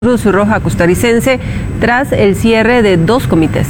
Cruz Roja Costarricense tras el cierre de 2 comités.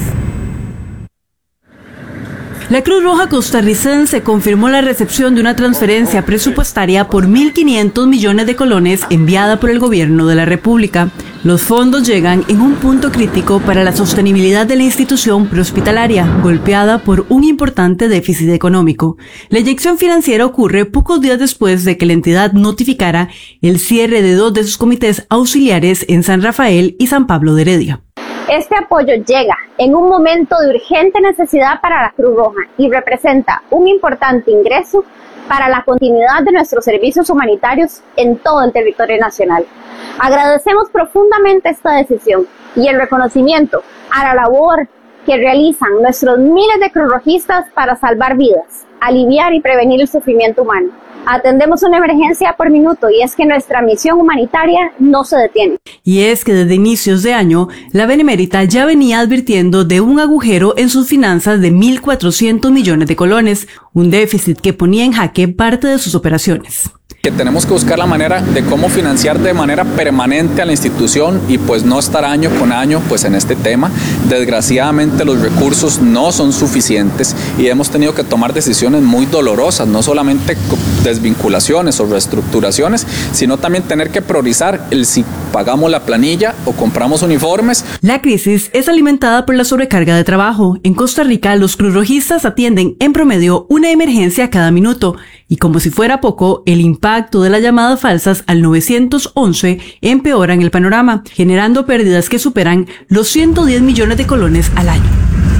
La Cruz Roja Costarricense confirmó la recepción de una transferencia presupuestaria por 1.500 millones de colones enviada por el Gobierno de la República. Los fondos llegan en un punto crítico para la sostenibilidad de la institución prehospitalaria, golpeada por un importante déficit económico. La inyección financiera ocurre pocos días después de que la entidad notificara el cierre de 2 de sus comités auxiliares en San Rafael y San Pablo de Heredia. Este apoyo llega en un momento de urgente necesidad para la Cruz Roja y representa un importante ingreso para la continuidad de nuestros servicios humanitarios en todo el territorio nacional. Agradecemos profundamente esta decisión y el reconocimiento a la labor que realizan nuestros miles de cruzrojistas para salvar vidas, aliviar y prevenir el sufrimiento humano. Atendemos una emergencia por minuto y es que nuestra misión humanitaria no se detiene. Y es que desde inicios de año, la Benemérita ya venía advirtiendo de un agujero en sus finanzas de 1.400 millones de colones, un déficit que ponía en jaque parte de sus operaciones. Que tenemos que buscar la manera de cómo financiar de manera permanente a la institución y pues no estar año con año pues en este tema. Desgraciadamente los recursos no son suficientes y hemos tenido que tomar decisiones muy dolorosas, no solamente desvinculaciones o reestructuraciones, sino también tener que priorizar el si pagamos la planilla o compramos uniformes. La crisis es alimentada por la sobrecarga de trabajo. En Costa Rica, los cruzrojistas atienden en promedio una emergencia cada minuto y como si fuera poco, el impacto de las llamadas falsas al 911 empeoran el panorama, generando pérdidas que superan los 110 millones de colones al año.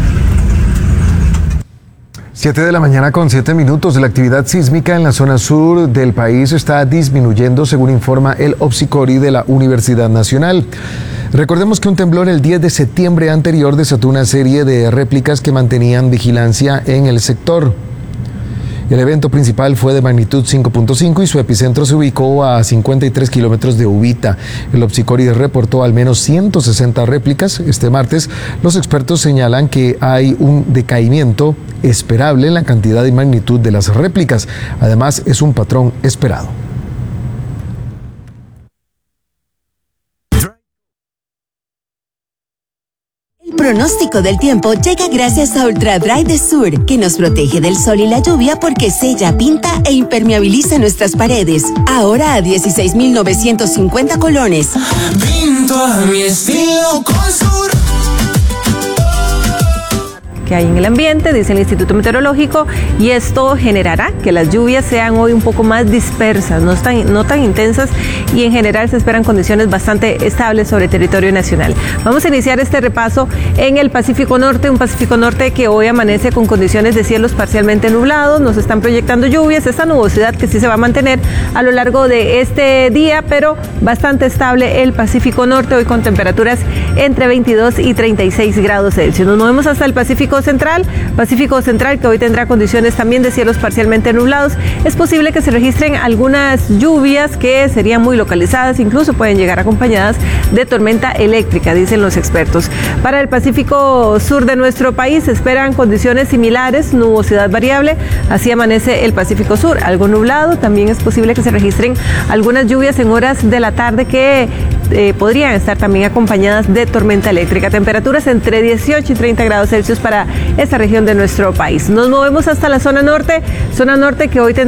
7 de la mañana con 7 minutos. La actividad sísmica en la zona sur del país está disminuyendo, según informa el OPSICORI de la Universidad Nacional. Recordemos que un temblor el 10 de septiembre anterior desató una serie de réplicas que mantenían vigilancia en el sector. El evento principal fue de magnitud 5.5 y su epicentro se ubicó a 53 kilómetros de Uvita. El OPSICORI reportó al menos 160 réplicas. Este martes, los expertos señalan que hay un decaimiento esperable en la cantidad y magnitud de las réplicas. Además, es un patrón esperado. El pronóstico del tiempo llega gracias a Ultra Dry de Sur, que nos protege del sol y la lluvia porque sella, pinta e impermeabiliza nuestras paredes. Ahora a 16.950 colones. Pinto a mi estilo con Sur. Que hay en el ambiente, dice el Instituto Meteorológico, y esto generará que las lluvias sean hoy un poco más dispersas, no tan intensas, y en general se esperan condiciones bastante estables sobre el territorio nacional. Vamos a iniciar este repaso en el Pacífico Norte, un Pacífico Norte que hoy amanece con condiciones de cielos parcialmente nublados, nos están proyectando lluvias, esta nubosidad que sí se va a mantener a lo largo de este día, pero bastante estable el Pacífico Norte, hoy con temperaturas entre 22 y 36 grados Celsius. Nos movemos hasta el Pacífico Central que hoy tendrá condiciones también de cielos parcialmente nublados. Es posible que se registren algunas lluvias que serían muy localizadas, incluso pueden llegar acompañadas de tormenta eléctrica, dicen los expertos. Para el Pacífico Sur de nuestro país se esperan condiciones similares, nubosidad variable, así amanece el Pacífico Sur, algo nublado. También es posible que se registren algunas lluvias en horas de la tarde que podrían estar también acompañadas de tormenta eléctrica. Temperaturas entre 18 y 30 grados Celsius para esta región de nuestro país. Nos movemos hasta la zona norte que hoy tendrá